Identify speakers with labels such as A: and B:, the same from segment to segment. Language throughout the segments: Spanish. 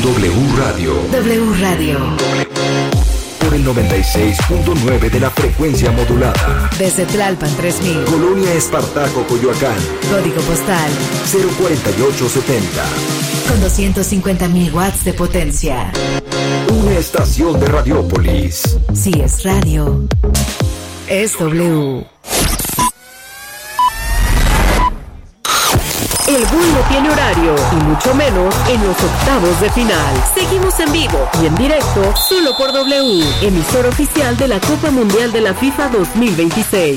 A: W Radio.
B: W Radio.
A: Por el 96.9 de la frecuencia modulada.
B: Desde Tlalpan 3000.
A: Colonia Espartaco, Coyoacán.
B: Código postal
A: 04870.
B: Con 250.000 watts de potencia.
A: Una estación de Radiópolis.
B: Si es radio, es W.
C: El Bull no tiene horario, y mucho menos en los octavos de final. Seguimos en vivo y en directo, solo por W, emisor oficial de la Copa Mundial de la FIFA 2026.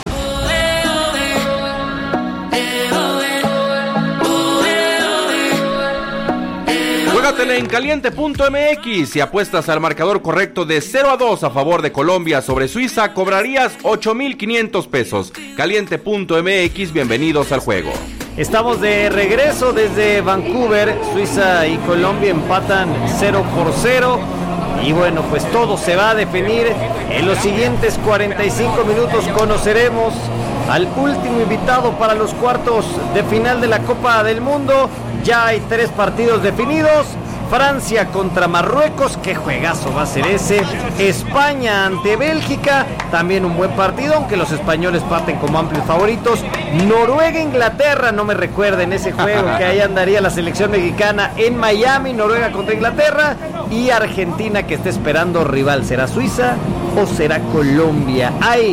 D: Juégatela en caliente.mx. Si apuestas al marcador correcto de 0-2 a favor de Colombia sobre Suiza, cobrarías 8,500 pesos. Caliente.mx, bienvenidos al juego.
E: Estamos de regreso desde Vancouver. Suiza y Colombia empatan 0-0. Y bueno, pues todo se va a definir. En los siguientes 45 minutos conoceremos al último invitado para los cuartos de final de la Copa del Mundo. Ya hay 3 partidos definidos. Francia contra Marruecos, qué juegazo va a ser ese. España ante Bélgica, también un buen partido, aunque los españoles parten como amplios favoritos. Noruega, Inglaterra, no me recuerden ese juego, que ahí andaría la selección mexicana en Miami. Noruega contra Inglaterra. Y Argentina, que está esperando rival, ¿será Suiza o será Colombia? Hay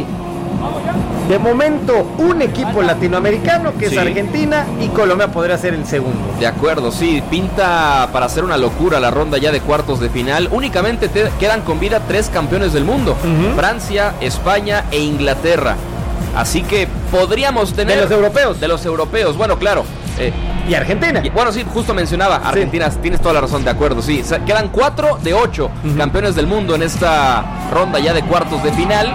E: de momento un equipo latinoamericano que es Argentina, y Colombia podría ser el segundo.
D: De acuerdo, sí, pinta para hacer una locura la ronda ya de cuartos de final. Únicamente quedan con vida 3 campeones del mundo, Francia, España e Inglaterra. Así que podríamos tener...
E: De los europeos.
D: Bueno, claro.
E: Y Argentina.
D: Bueno, sí, justo mencionaba Argentina, tienes toda la razón, de acuerdo, sí. Quedan 4 de 8 campeones del mundo en esta ronda ya de cuartos de final.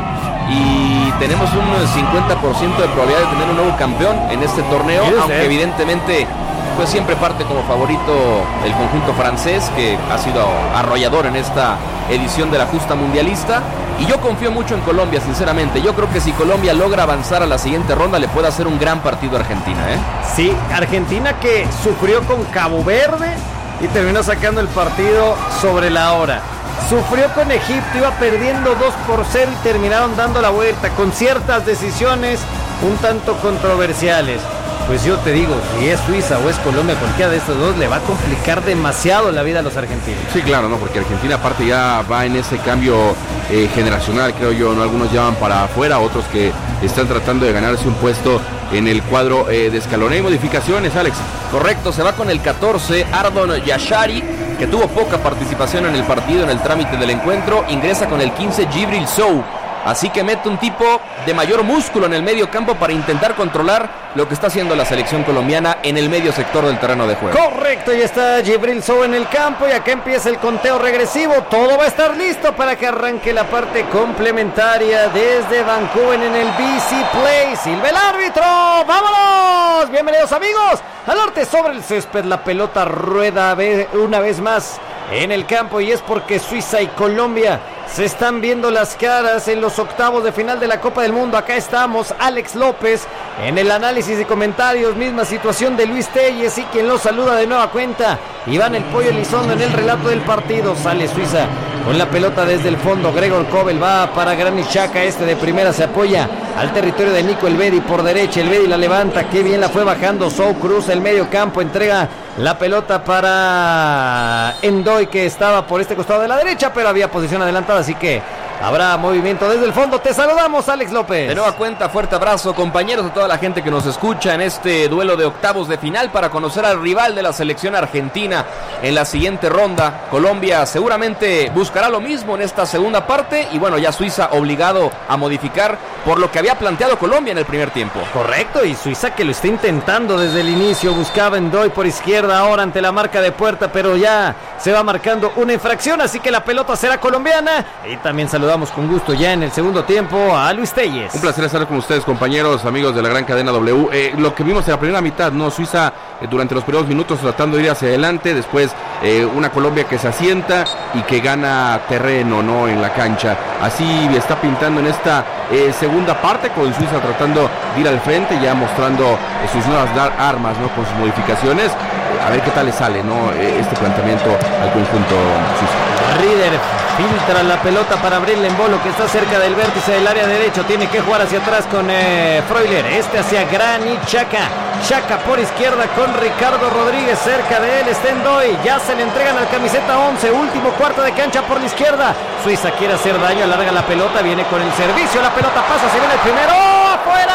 D: Y tenemos un 50% de probabilidad de tener un nuevo campeón en este torneo, aunque evidentemente pues siempre parte como favorito el conjunto francés, que ha sido arrollador en esta edición de la justa mundialista. Y yo confío mucho en Colombia, sinceramente. Yo creo que si Colombia logra avanzar a la siguiente ronda, le puede hacer un gran partido a Argentina,
E: Sí, Argentina que sufrió con Cabo Verde y terminó sacando el partido sobre la hora. Sufrió con Egipto, iba perdiendo 2-0 y terminaron dando la vuelta con ciertas decisiones un tanto controversiales. Pues yo te digo, si es Suiza o es Colombia, cualquiera de estos dos le va a complicar demasiado la vida a los argentinos.
D: Sí, claro, ¿no? Porque Argentina aparte ya va en ese cambio generacional, creo yo, ¿no? Algunos ya van para afuera, otros que están tratando de ganarse un puesto en el cuadro de escalón. ¿Hay modificaciones, Alex?
F: Correcto, se va con el 14, Ardon Yashari, que tuvo poca participación en el partido, en el trámite del encuentro. Ingresa con el 15, Djibril Sow. Así que mete un tipo de mayor músculo en el medio campo para intentar controlar lo que está haciendo la selección colombiana en el medio sector del terreno de juego.
E: Correcto, ya está Djibril Sow en el campo y acá empieza el conteo regresivo. Todo va a estar listo para que arranque la parte complementaria desde Vancouver en el BC Play. Silva el árbitro, ¡vámonos! Bienvenidos amigos al norte sobre el césped. La pelota rueda una vez más en el campo y es porque Suiza y Colombia se están viendo las caras en los octavos de final de la Copa del Mundo. Acá estamos, Alex López en el análisis y comentarios, misma situación de Luis Telles y quien lo saluda de nueva cuenta, Iván el Pollo Elizondo en el relato del partido. Sale Suiza con la pelota desde el fondo, Gregor Kobel va para Granit Xhaka, de primera se apoya al territorio de Nico Elvedi por derecha, Elvedi la levanta, qué bien la fue bajando, Sow cruza el medio campo, entrega la pelota para Endoy que estaba por este costado de la derecha, pero había posición adelantada, así que habrá movimiento desde el fondo. Te saludamos, Alex López.
F: De nueva cuenta, fuerte abrazo, compañeros, a toda la gente que nos escucha en este duelo de octavos de final para conocer al rival de la selección argentina en la siguiente ronda. Colombia seguramente buscará lo mismo en esta segunda parte y bueno, ya Suiza obligado a modificar por lo que había planteado Colombia en el primer tiempo.
E: Correcto, y Suiza que lo está intentando desde el inicio, buscaba Endoy por izquierda ahora ante la marca de puerta, pero ya se va marcando una infracción, así que la pelota será colombiana. Y también saludamos con gusto ya en el segundo tiempo a Luis Telles.
D: Un placer estar con ustedes, compañeros, amigos de la gran cadena W. Lo que vimos en la primera mitad, ¿no? Suiza durante los primeros minutos tratando de ir hacia adelante, después una Colombia que se asienta y que gana terreno, ¿no? En la cancha. Así está pintando en esta segunda parte, con Suiza tratando de ir al frente, ya mostrando sus nuevas armas, ¿no? Con sus modificaciones.
F: a ver qué tal le sale, ¿no? Este planteamiento al conjunto suizo.
E: Rieder filtra la pelota para abrirle en Bolo, que está cerca del vértice del área derecho. Tiene que jugar hacia atrás con Freuler. Hacia Granit Xhaka. Xhaka por izquierda con Ricardo Rodríguez. Cerca de él está Ndoye. Ya se le entregan al camiseta 11. Último cuarto de cancha por la izquierda. Suiza quiere hacer daño. Alarga la pelota. Viene con el servicio. La pelota pasa. Se viene el primero. ¡Afuera!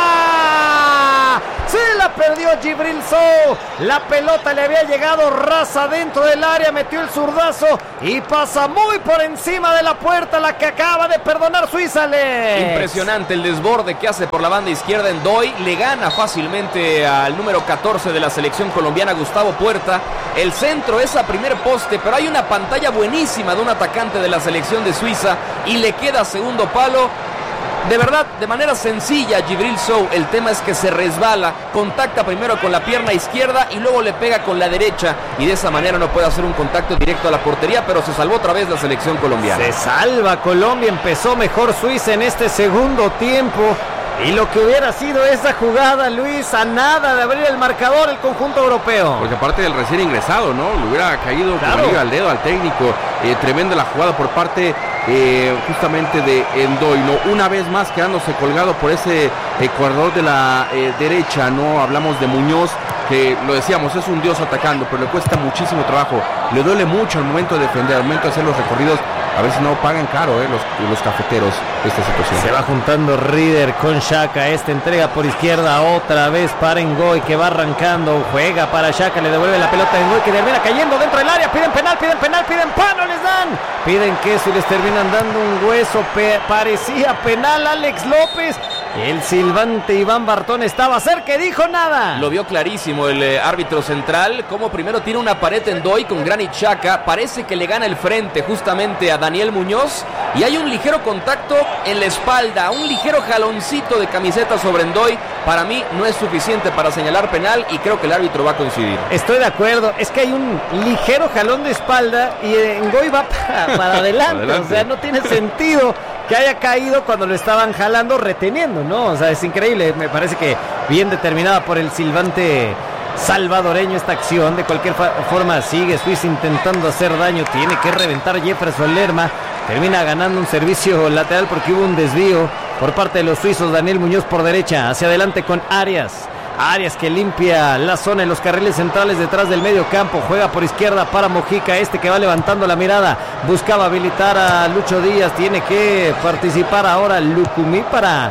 E: Se la perdió Djibril Sow. La pelota le había llegado rasa dentro del área. Metió el zurdazo y pasa muy por encima de la puerta, la que acaba de perdonar Suiza.
D: Impresionante el desborde que hace por la banda izquierda Ndoye. Le gana fácilmente al número 14 de la selección colombiana, Gustavo Puerta. El centro es a primer poste, pero hay una pantalla buenísima de un atacante de la selección de Suiza y le queda segundo palo. De verdad, de manera sencilla, Djibril Sow. El tema es que se resbala, contacta primero con la pierna izquierda y luego le pega con la derecha, y de esa manera no puede hacer un contacto directo a la portería, pero se salvó otra vez la selección colombiana.
E: Se salva Colombia, empezó mejor Suiza en este segundo tiempo. Y lo que hubiera sido esa jugada, Luis, a nada de abrir el marcador el conjunto europeo.
F: Porque aparte del recién ingresado, ¿no? Le hubiera caído como liga al dedo al técnico. Tremenda la jugada por parte justamente de Ndoye, ¿no? Una vez más quedándose colgado por ese corredor de la derecha, ¿no? Hablamos de Muñoz, que lo decíamos, es un dios atacando, pero le cuesta muchísimo trabajo. Le duele mucho al momento de defender, al momento de hacer los recorridos. A ver si no pagan caro los cafeteros esta situación.
E: Se va juntando Rieder con Xhaka. Entrega por izquierda otra vez para Ndoye, que va arrancando. Juega para Xhaka, le devuelve la pelota a Ndoye, que termina cayendo dentro del área. Piden penal, piden pan, no les dan. Piden queso y les terminan dando un hueso. Parecía penal Alex López. El silbante Iván Bartón estaba cerca y dijo nada.
D: Lo vio clarísimo el árbitro central, como primero tiene una pared Ndoye con Granit Xhaka. Parece que le gana el frente justamente a Daniel Muñoz y hay un ligero contacto en la espalda, un ligero jaloncito de camiseta sobre Ndoye. Para mí no es suficiente para señalar penal y creo que el árbitro va a coincidir.
E: Estoy de acuerdo, es que hay un ligero jalón de espalda y Ndoye va para adelante. O sea, no tiene sentido que haya caído cuando lo estaban jalando, reteniendo, ¿no? O sea, es increíble. Me parece que bien determinada por el silbante salvadoreño esta acción. De cualquier forma sigue Suiza intentando hacer daño. Tiene que reventar Jefferson Lerma. Termina ganando un servicio lateral porque hubo un desvío por parte de los suizos. Daniel Muñoz por derecha, hacia adelante con Arias. Arias, que limpia la zona en los carriles centrales detrás del medio campo. Juega por izquierda para Mojica, que va levantando la mirada. Buscaba habilitar a Lucho Díaz. Tiene que participar ahora Lucumí para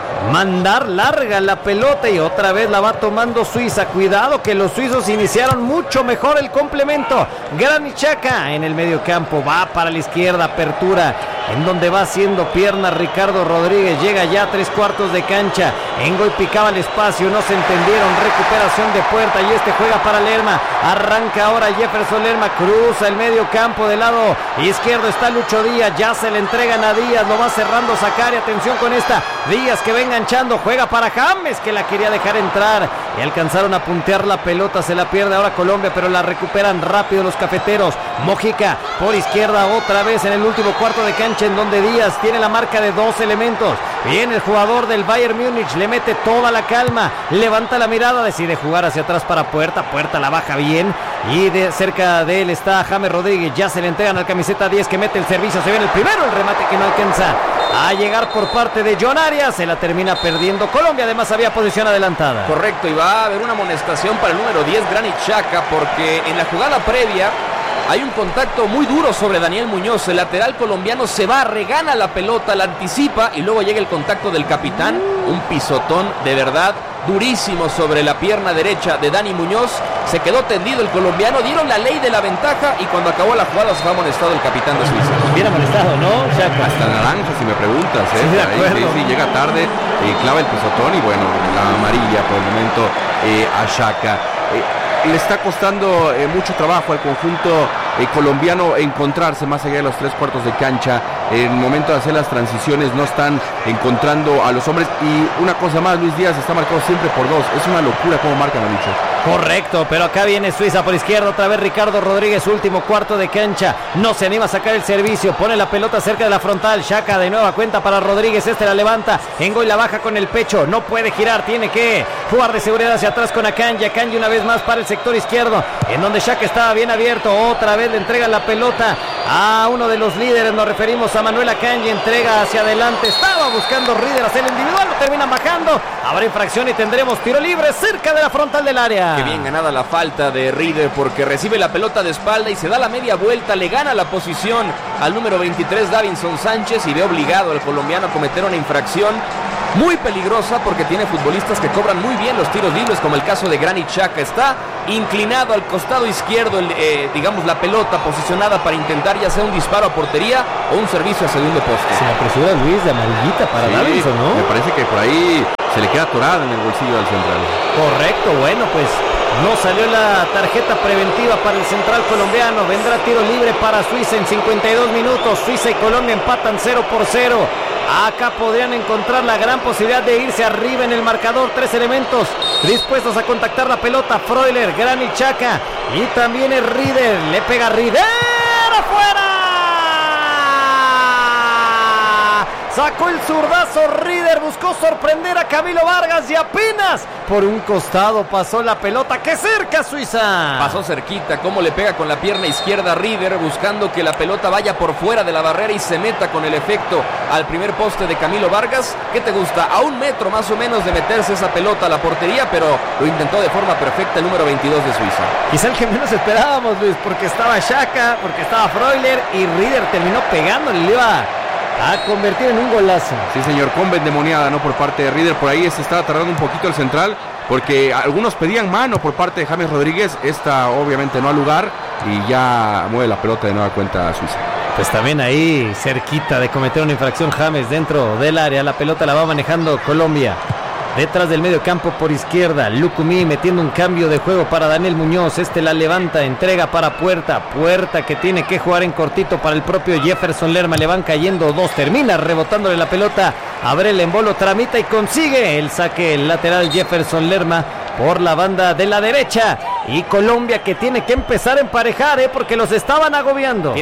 E: mandar larga la pelota y otra vez la va tomando Suiza. Cuidado que los suizos iniciaron mucho mejor el complemento. Granit Xhaka en el medio campo, va para la izquierda, apertura en donde va haciendo pierna Ricardo Rodríguez. Llega ya a 3/4 de cancha. Ndoye picaba el espacio, no se entendieron. Recuperación de Puerta y juega para Lerma. Arranca ahora Jefferson Lerma, cruza el medio campo del lado izquierdo. Está Lucho Díaz, ya se le entregan a Díaz, lo va cerrando Zacari. Atención con esta. Díaz que va enganchando, juega para James, que la quería dejar entrar y alcanzaron a puntear la pelota. Se la pierde ahora Colombia, pero la recuperan rápido los cafeteros. Mojica por izquierda otra vez en el último cuarto de cancha, en donde Díaz tiene la marca de 2 elementos. Viene el jugador del Bayern Múnich, le mete toda la calma, levanta la mirada, decide jugar hacia atrás para Puerta. Puerta la baja bien y cerca de él está James Rodríguez. Ya se le entregan al camiseta 10, que mete el servicio. Se viene el primero, el remate que no alcanza a llegar por parte de John Arias. Se la termina perdiendo Colombia, además había posición adelantada.
D: Correcto, y va a haber una amonestación para el número 10, Granit Xhaka, porque en la jugada previa hay un contacto muy duro sobre Daniel Muñoz. El lateral colombiano se va, regana la pelota, la anticipa y luego llega el contacto del capitán. Un pisotón de verdad durísimo sobre la pierna derecha de Dani Muñoz. Se quedó tendido el colombiano, dieron la ley de la ventaja y cuando acabó la jugada se fue amonestado el capitán de Suiza.
E: Bien amonestado, ¿no? Xhaka.
F: Hasta naranja, si me preguntas, ¿eh?
E: Sí, de acuerdo.
F: Sí, llega tarde, clava el pisotón y bueno, la amarilla por el momento a Xhaka. Le está costando mucho trabajo al conjunto colombiano encontrarse más allá de los 3/4 de cancha. En el momento de hacer las transiciones no están encontrando a los hombres. Y una cosa más, Luis Díaz está marcado siempre por 2. Es una locura cómo marcan a Lucho.
E: Correcto, pero acá viene Suiza por izquierda, otra vez Ricardo Rodríguez, último cuarto de cancha, no se anima a sacar el servicio, pone la pelota cerca de la frontal, Xhaka de nueva cuenta para Rodríguez, la levanta, Ngoy la baja con el pecho, no puede girar, tiene que jugar de seguridad hacia atrás con Akanji una vez más para el sector izquierdo, en donde Xhaka estaba bien abierto, otra vez le entrega la pelota a uno de los líderes, nos referimos a Manuel Akanji, entrega hacia adelante, estaba buscando Rieder hacer el individual, lo terminan bajando, habrá infracción y tendremos tiro libre cerca de la frontal del área.
D: Qué bien ganada la falta de Rieder porque recibe la pelota de espalda y se da la media vuelta, le gana la posición al número 23 Davinson Sánchez y ve obligado al colombiano a cometer una infracción muy peligrosa porque tiene futbolistas que cobran muy bien los tiros libres, como el caso de Granit Xhaka. Está inclinado al costado izquierdo, digamos la pelota posicionada para intentar ya sea un disparo a portería o un servicio a segundo poste.
E: Se apresura Luis de amarillita para Davinson, ¿no?
F: Me parece que por ahí se le queda atorada en el bolsillo al central.
E: Correcto, bueno, pues no salió la tarjeta preventiva para el central colombiano. Vendrá tiro libre para Suiza en 52 minutos. Suiza y Colombia empatan 0-0. Acá podrían encontrar la gran posibilidad de irse arriba en el marcador. 3 elementos dispuestos a contactar la pelota. Freuler, Granit Xhaka y también es Rieder. Le pega Rieder afuera. Sacó el zurdazo Rieder, buscó sorprender a Camilo Vargas y apenas por un costado pasó la pelota. ¡Qué cerca Suiza!
D: Pasó cerquita, cómo le pega con la pierna izquierda Rieder, buscando que la pelota vaya por fuera de la barrera y se meta con el efecto al primer poste de Camilo Vargas. ¿Qué te gusta? A 1 metro más o menos de meterse esa pelota a la portería, pero lo intentó de forma perfecta el número 22 de Suiza.
E: Quizá el que menos esperábamos, Luis, porque estaba Xhaka, porque estaba Freuler y Rieder terminó pegándole, le iba a convertir en un golazo.
F: Sí, señor, comba endemoniada, ¿no? Por parte de Rieder, por ahí se estaba tardando un poquito el central, porque algunos pedían mano por parte de James Rodríguez, esta obviamente no al lugar, y ya mueve la pelota de nueva cuenta a Suiza.
E: Pues también ahí cerquita de cometer una infracción James dentro del área, la pelota la va manejando Colombia. Detrás del medio campo por izquierda, Lucumí metiendo un cambio de juego para Daniel Muñoz, la levanta, entrega para Puerta que tiene que jugar en cortito para el propio Jefferson Lerma, le van cayendo 2, termina rebotándole la pelota, Abrel Embolo tramita y consigue el saque lateral Jefferson Lerma por la banda de la derecha, y Colombia que tiene que empezar a emparejar, porque los estaban agobiando.